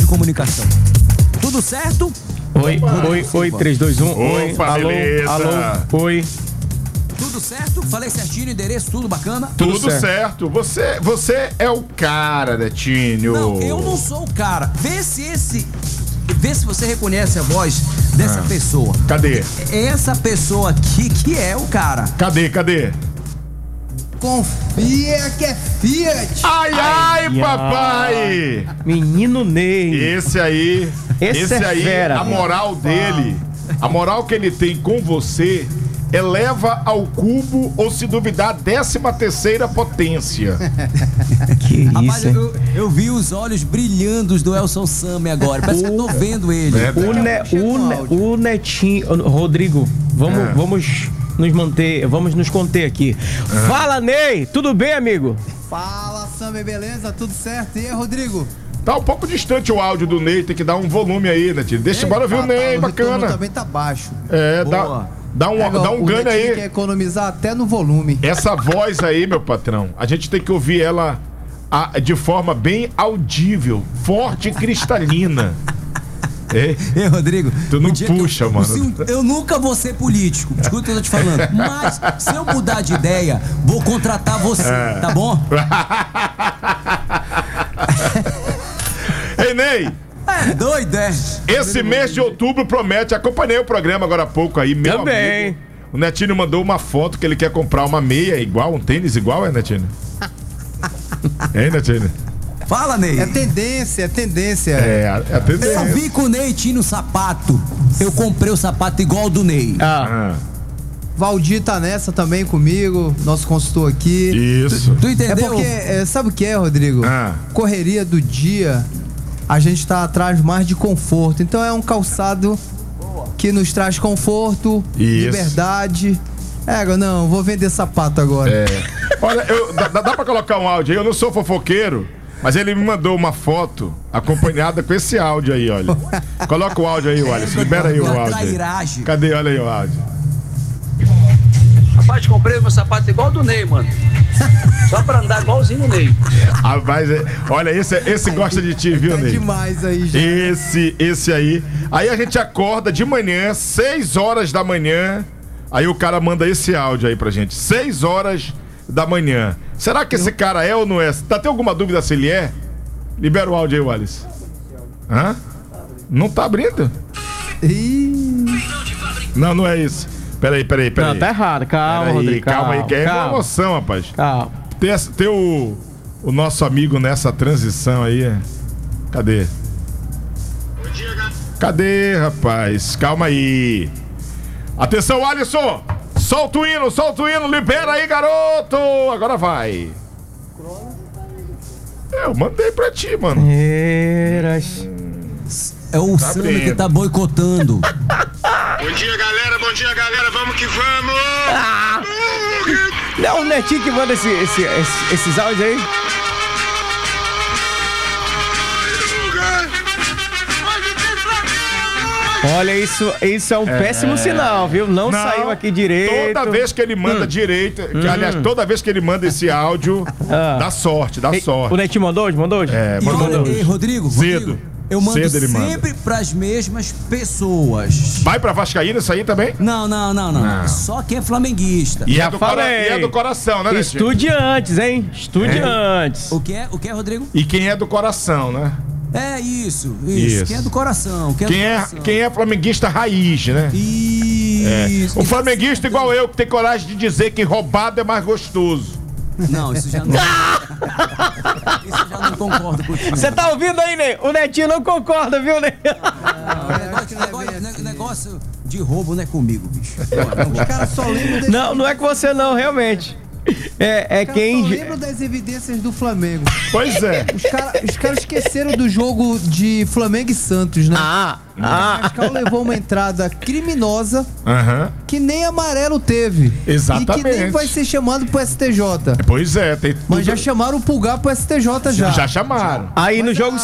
comunicação. Tudo certo? Oi, 3, 2, 1. Oi, Opa, alô, beleza. alô, oi. Tudo certo? Falei certinho, endereço, tudo bacana? Tudo certo. Você é o cara, Netinho. Não, eu não sou o cara. Vê se você reconhece a voz dessa pessoa. Cadê? É essa pessoa aqui que é o cara. Cadê? Confia que é Fiat. Ai, papai! Menino Ney. Esse aí, Esse é fera. a moral dele, a moral que ele tem com você, eleva ao cubo ou, se duvidar, 13ª potência. Que Rapaz, isso, hein? eu vi os olhos brilhando do Elson Sami agora. Parece que eu tô vendo ele. O Netinho, Rodrigo, vamos nos conter aqui. Fala, Ney, tudo bem, amigo? Fala, Sami, beleza? Tudo certo? E aí, Rodrigo? Tá um pouco distante o áudio do Ney, tem que dar um volume aí, né, tio? Deixa embora ver o Ney, o bacana. retorno também tá baixo. Dá um ganho aí. Quer economizar até no volume. Essa voz aí, meu patrão, a gente tem que ouvir ela de forma bem audível, forte e cristalina. Ei, Rodrigo, tu não puxa, mano. Eu nunca vou ser político, escuta o que eu tô te falando. Mas, se eu mudar de ideia, vou contratar você, tá bom? Ei, Ney! É doido, é? Esse mês de outubro promete. Acompanhei o programa agora há pouco aí, meu Também. amigo. O Netinho mandou uma foto que ele quer comprar uma meia igual, um tênis igual, Netinho? Hein, Netinho? Fala, Ney. É tendência. É a tendência. Eu vi que o Ney tinha no sapato. Eu comprei o sapato igual ao do Ney. Valdir tá nessa também comigo, nosso consultor aqui. Isso. Tu entendeu? É porque, sabe o que é, Rodrigo? Ah. Correria do dia, a gente tá atrás mais de conforto. Então é um calçado que nos traz conforto, Isso. liberdade. Não, vou vender sapato agora. Olha, dá pra colocar um áudio aí? Eu não sou fofoqueiro, mas ele me mandou uma foto acompanhada com esse áudio aí, olha. Coloca o áudio aí, Wallace. Libera aí o áudio. Trairagem. Cadê? Olha aí o áudio. Rapaz, comprei meu sapato igual do Ney, mano. Só pra andar igualzinho o Ney. Rapaz, olha, esse gosta de ti, viu, Tá Ney? demais aí, gente. Esse aí. Aí a gente acorda de manhã, 6 horas da manhã. Aí o cara manda esse áudio aí pra gente. 6 horas da manhã. Será que esse cara é ou não é? Tem alguma dúvida se ele é? Libera o áudio aí, Wallace. Hã? Não tá abrindo? Não é isso. Peraí. Não, tá errado. Calma, Rodrigo. Calma aí, que é emoção, rapaz. Calma. Tem o nosso amigo nessa transição aí. Cadê? Cadê, rapaz? Calma aí. Atenção, Alisson! Solta o hino, libera aí, garoto! Agora vai. Eu mandei pra ti, mano. É o Sami que tá boicotando. Bom dia, galera, vamos que vamos! Não é o Netinho que manda esses áudios aí? Olha, isso é um péssimo sinal, viu? Não saiu aqui direito. Toda vez que ele manda direito, aliás, toda vez que ele manda esse áudio, dá sorte. O Netinho mandou hoje? Mandou? Ei, Rodrigo, eu mando sempre pras mesmas pessoas. Vai pra Vascaína isso aí também? Não. Só quem é flamenguista. E é do coração, né, Netinho? Estudiantes, hein? Estudiantes. O que é, Rodrigo? E quem é do coração, né? É isso. Quem é do coração? Quem é flamenguista raiz, né? Isso. O flamenguista igual eu, que tem coragem de dizer que roubado é mais gostoso. Não, isso já não. Isso eu já não concordo contigo. Você tá ouvindo aí, Ney? O Netinho não concorda, viu, Ney? O negócio de roubo não é comigo, bicho. Os caras só lembram Não é com você não, realmente. É quem... Só lembro das evidências do Flamengo. Pois é. Os caras esqueceram do jogo de Flamengo e Santos, né? O Pascal levou uma entrada criminosa que nem amarelo teve. Exatamente. E que nem vai ser chamado pro STJ. Pois é. Mas já chamaram o Pulgar pro STJ já. Já chamaram. Aí no jogo